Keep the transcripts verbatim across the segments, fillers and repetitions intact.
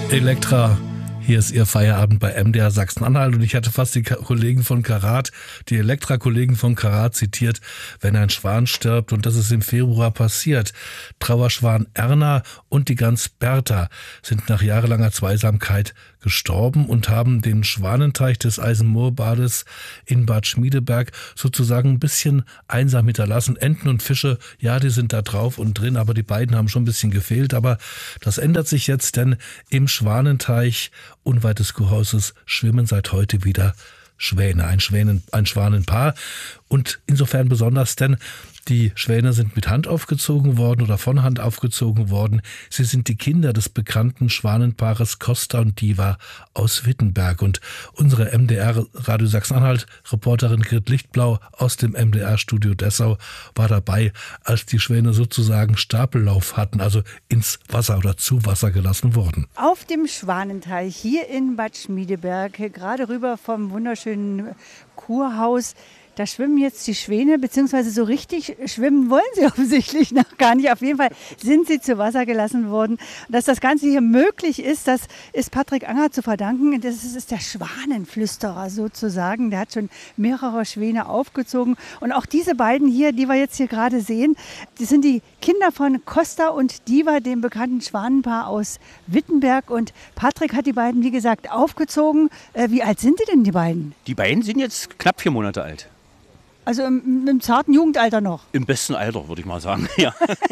Elektra, hier ist Ihr Feierabend bei M D R Sachsen-Anhalt und ich hatte fast die Kollegen von Karat, die Elektra-Kollegen von Karat zitiert, wenn ein Schwan stirbt, und das ist im Februar passiert. Trauerschwan Erna und die Gans Bertha sind nach jahrelanger Zweisamkeit gestorben und haben den Schwanenteich des Eisenmoorbades in Bad Schmiedeberg sozusagen ein bisschen einsam hinterlassen. Enten und Fische, ja, die sind da drauf und drin, aber die beiden haben schon ein bisschen gefehlt. Aber das ändert sich jetzt, denn im Schwanenteich unweit des Kurhauses schwimmen seit heute wieder Schwäne, ein, Schwänen, ein Schwanenpaar. Und insofern besonders, denn die Schwäne sind mit Hand aufgezogen worden oder von Hand aufgezogen worden. Sie sind die Kinder des bekannten Schwanenpaares Costa und Diva aus Wittenberg. Und unsere M D R Radio Sachsen-Anhalt-Reporterin Grit Lichtblau aus dem M D R-Studio Dessau war dabei, als die Schwäne sozusagen Stapellauf hatten, also ins Wasser oder zu Wasser gelassen wurden. Auf dem Schwanenteich hier in Bad Schmiedeberg, gerade rüber vom wunderschönen Kurhaus, da schwimmen jetzt die Schwäne, beziehungsweise so richtig schwimmen wollen sie offensichtlich noch gar nicht. Auf jeden Fall sind sie zu Wasser gelassen worden. Dass das Ganze hier möglich ist, das ist Patrick Anger zu verdanken. Das ist der Schwanenflüsterer sozusagen. Der hat schon mehrere Schwäne aufgezogen. Und auch diese beiden hier, die wir jetzt hier gerade sehen, die sind die Kinder von Costa und Diva, dem bekannten Schwanenpaar aus Wittenberg. Und Patrick hat die beiden, wie gesagt, aufgezogen. Wie alt sind die denn, die beiden? Die beiden sind jetzt knapp vier Monate alt. Also im, im zarten Jugendalter noch? Im besten Alter, würde ich mal sagen, ja.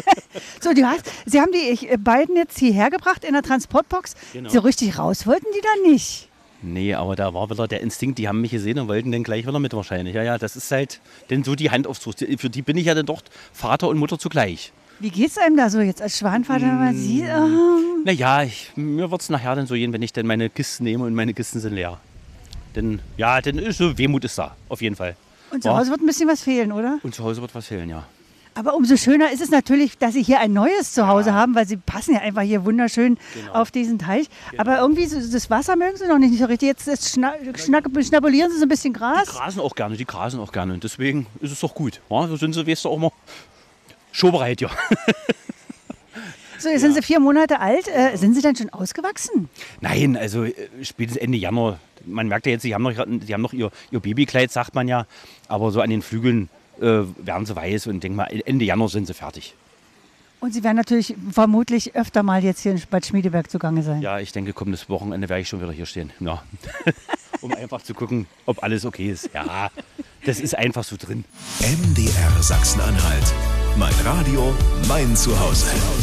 So, du hast, Sie haben die ich, beiden jetzt hierher gebracht in der Transportbox. Genau. So richtig raus wollten die da nicht? Nee, aber da war wieder der Instinkt, die haben mich gesehen und wollten dann gleich wieder mit wahrscheinlich. Ja, ja, das ist halt denn so die Handaufzucht. Für die bin ich ja dann doch Vater und Mutter zugleich. Wie geht's einem da so jetzt als Schwanenvater, wenn man sieht? Oh. Naja, ich, mir wird es nachher dann so gehen, wenn ich dann meine Kisten nehme und meine Kisten sind leer. Denn, ja, dann ist so, Wehmut ist da, auf jeden Fall. Und zu Hause wird ein bisschen was fehlen, oder? Und zu Hause wird was fehlen, ja. Aber umso schöner ist es natürlich, dass Sie hier ein neues Zuhause ja. haben, weil Sie passen ja einfach hier wunderschön genau. auf diesen Teich. Genau. Aber irgendwie so, das Wasser mögen Sie noch nicht so richtig. Jetzt, jetzt schna schnack schnabulieren Sie so ein bisschen Gras. Die grasen auch gerne, die grasen auch gerne. Und deswegen ist es doch gut. Ja, so sind Sie, weißt du, auch mal showbereit, ja. So, jetzt ja. sind Sie vier Monate alt. Äh, sind Sie dann schon ausgewachsen? Nein, also spätestens Ende Januar. Man merkt ja jetzt, sie haben noch, sie haben noch ihr, ihr Babykleid, sagt man ja. Aber so an den Flügeln äh, werden sie weiß und denke mal, Ende Januar sind sie fertig. Und Sie werden natürlich vermutlich öfter mal jetzt hier in Bad Schmiedeberg zugange sein. Ja, ich denke, kommendes Wochenende werde ich schon wieder hier stehen. Ja. Um einfach zu gucken, ob alles okay ist. Ja, das ist einfach so drin. M D R Sachsen-Anhalt. Mein Radio, mein Zuhause.